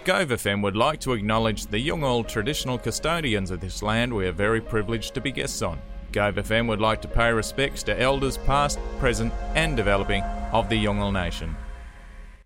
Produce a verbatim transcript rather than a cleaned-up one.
Gove F M would like to acknowledge the Yolngu traditional custodians of this land we are very privileged to be guests on. Gove F M would like to pay respects to elders past, present and developing of the Yolngu Nation.